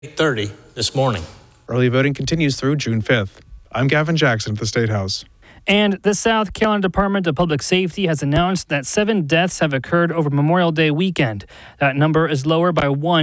8:30 this morning. Early voting continues through June 5th. I'm Gavin Jackson at the State House. And the South Carolina Department of Public Safety has announced that 7 deaths have occurred over Memorial Day weekend. That number is lower by 1